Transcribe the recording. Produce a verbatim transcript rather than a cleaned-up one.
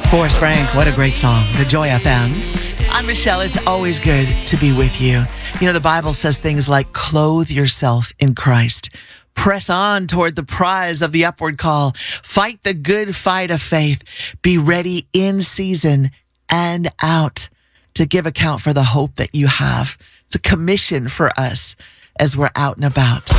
Forrest Frank, what a great song. The Joy F M. I'm Michelle. It's always good to be with you. You know, the Bible says things like clothe yourself in Christ. Press on toward the prize of the upward call. Fight the good fight of faith. Be ready in season and out to give account for the hope that you have. It's a commission for us as we're out and about.